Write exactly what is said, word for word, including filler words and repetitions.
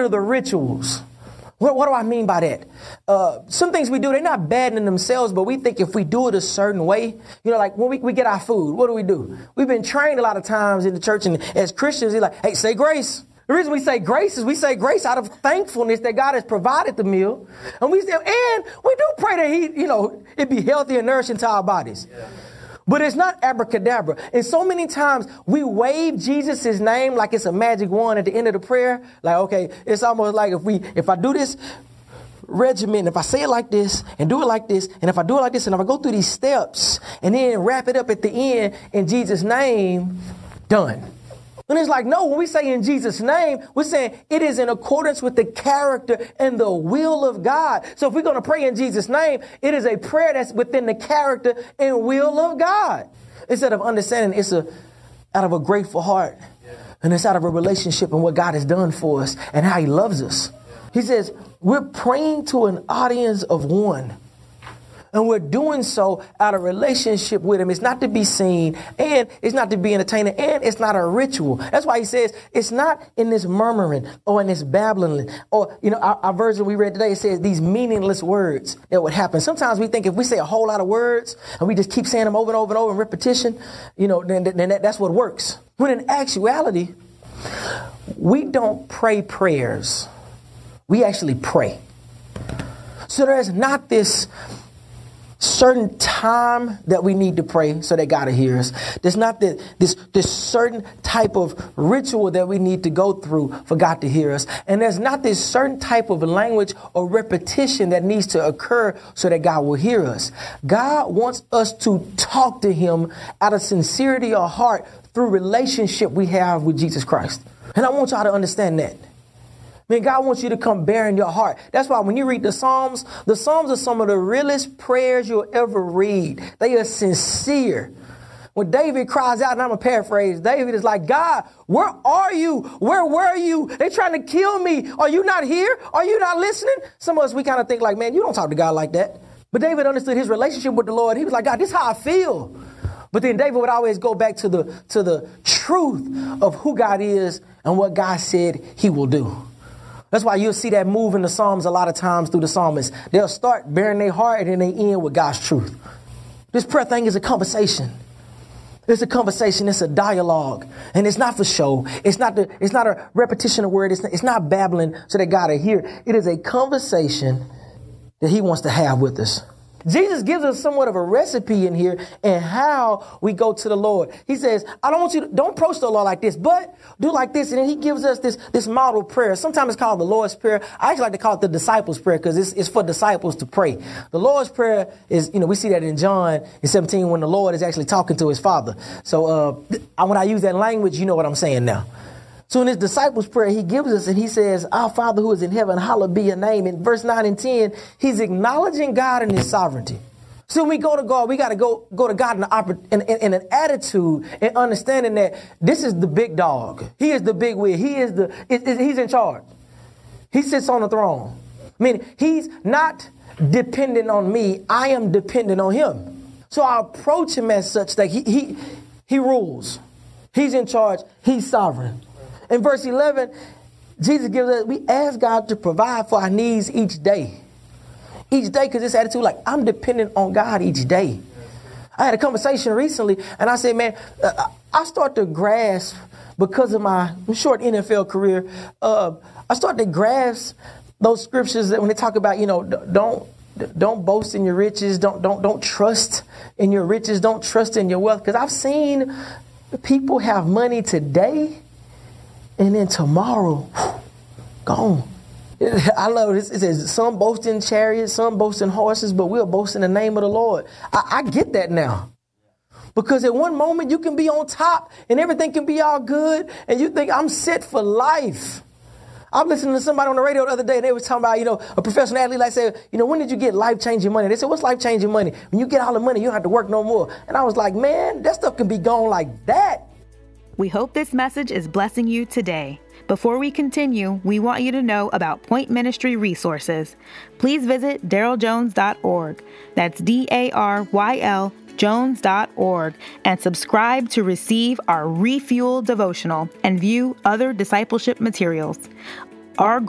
are the rituals? What, what do I mean by that? Uh, some things we do, they're not bad in themselves, but we think if we do it a certain way, you know, like when we, we get our food, what do we do? We've been trained a lot of times in the church, and as Christians, they're like, hey, say grace. The reason we say grace is we say grace out of thankfulness that God has provided the meal. And we say, and we do pray that he, you know, it be healthy and nourishing to our bodies. Yeah. But it's not abracadabra. And so many times we wave Jesus' name like it's a magic wand at the end of the prayer. Like, okay, it's almost like if we, if I do this regimen, if I say it like this and do it like this, and if I do it like this, and if I go through these steps and then wrap it up at the end in Jesus' name, done. And it's like, no, when we say in Jesus' name, we're saying it is in accordance with the character and the will of God. So if we're going to pray in Jesus' name, it is a prayer that's within the character and will of God. Instead of understanding it's a out of a grateful heart. Yeah. And it's out of a relationship and what God has done for us and how he loves us. Yeah. He says, we're praying to an audience of one. And we're doing so out of relationship with him. It's not to be seen, and it's not to be entertained, and it's not a ritual. That's why he says it's not in this murmuring or in this babbling. Or, you know, our, our version we read today, it says these meaningless words that would happen. Sometimes we think if we say a whole lot of words and we just keep saying them over and over and over in repetition, you know, then, then that, that's what works. When in actuality, we don't pray prayers. We actually pray. So there's not this certain time that we need to pray so that God will hear us. There's not the, this, this certain type of ritual that we need to go through for God to hear us. And there's not this certain type of language or repetition that needs to occur so that God will hear us. God wants us to talk to him out of sincerity of heart through relationship we have with Jesus Christ. And I want y'all to understand that. Man, God wants you to come bare in your heart. That's why when you read the Psalms, the Psalms are some of the realest prayers you'll ever read. They are sincere. When David cries out, and I'm going to paraphrase, David is like, God, where are you? Where were you? They're trying to kill me. Are you not here? Are you not listening? Some of us, we kind of think like, man, you don't talk to God like that. But David understood his relationship with the Lord. He was like, God, this is how I feel. But then David would always go back to the, to the truth of who God is and what God said he will do. That's why you'll see that move in the Psalms a lot of times through the psalmists. They'll start bearing their heart and then they end with God's truth. This prayer thing is a conversation. It's a conversation. It's a dialogue. And it's not for show. It's not the, it's not a repetition of word. It's not, it's not babbling so that God will hear. It is a conversation that he wants to have with us. Jesus gives us somewhat of a recipe in here and how we go to the Lord. He says, I don't want you to, don't approach the Lord like this, but do like this. And then he gives us this, this model prayer. Sometimes it's called the Lord's Prayer. I actually like to call it the disciples' prayer because it's, it's for disciples to pray. The Lord's Prayer is, you know, we see that in John in seventeen when the Lord is actually talking to his Father. So, uh, when I use that language, you know what I'm saying now. So in his disciples' prayer, he gives us and he says, our Father who is in heaven, hallowed be your name. In verse nine and ten, he's acknowledging God and his sovereignty. So when we go to God, we got to go go to God in, the, in, in, in an attitude and understanding that this is the big dog. He is the big wheel. He is the, it, it, he's in charge. He sits on the throne. I mean, he's not dependent on me. I am dependent on him. So I approach him as such that he, he, he rules. He's in charge. He's sovereign. In verse eleven, Jesus gives us, we ask God to provide for our needs each day. Each day, because this attitude, like, I'm dependent on God each day. I had a conversation recently, and I said, man, uh, I start to grasp, because of my short N F L career, uh, I start to grasp those scriptures that when they talk about, you know, don't don't boast in your riches, don't don't don't trust in your riches, don't trust in your wealth. Because I've seen people have money today, and then tomorrow, gone. I love this. It says, some boast in chariots, some boast in horses, but we'll boast in the name of the Lord. I, I get that now. Because at one moment you can be on top and everything can be all good. And you think, I'm set for life. I'm listening to somebody on the radio the other day and they were talking about, you know, a professional athlete like said, you know, when did you get life-changing money? They said, what's life-changing money? When you get all the money, you don't have to work no more. And I was like, man, that stuff can be gone like that. We hope this message is blessing you today. Before we continue, we want you to know about Point Ministry resources. Please visit daryl jones dot org. That's D A R Y L jones dot org and subscribe to receive our Refuel devotional and view other discipleship materials. Our